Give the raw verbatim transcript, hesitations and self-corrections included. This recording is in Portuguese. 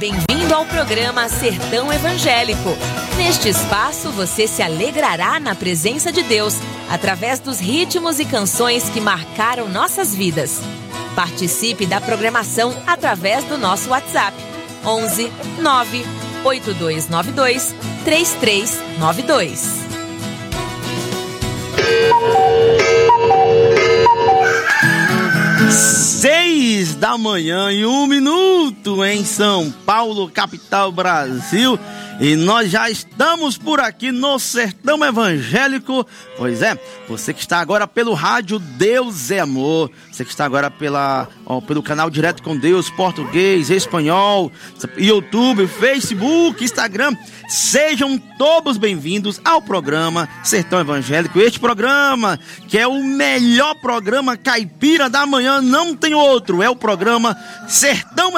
Bem-vindo ao programa Sertão Evangélico. Neste espaço você se alegrará na presença de Deus, através dos ritmos e canções que marcaram nossas vidas. Participe da programação através do nosso WhatsApp onze nove oito dois nove dois três três nove dois. Seis da manhã e um minuto em São Paulo, capital Brasil. E nós já estamos por aqui no Sertão Evangélico. Pois é, você que está agora pelo rádio Deus é Amor, você que está agora pela, ó, pelo canal Direto com Deus, português, espanhol, YouTube, Facebook, Instagram, sejam todos bem-vindos ao programa Sertão Evangélico. Este programa que é o melhor programa caipira da manhã, não tem outro, é o programa Sertão